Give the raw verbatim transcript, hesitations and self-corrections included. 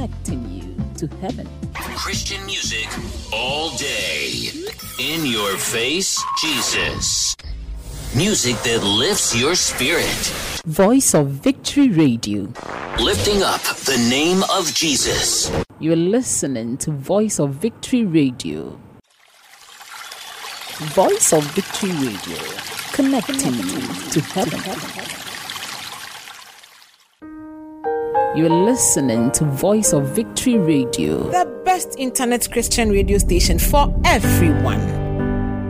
connecting you to heaven. Christian music all day. In your face, Jesus. Music that lifts your spirit. Voice of Victory Radio. Lifting up the name of Jesus. You're listening to Voice of Victory Radio. Voice of Victory Radio. Connecting you to heaven. You're listening to Voice of Victory Radio. The best internet Christian radio station for everyone.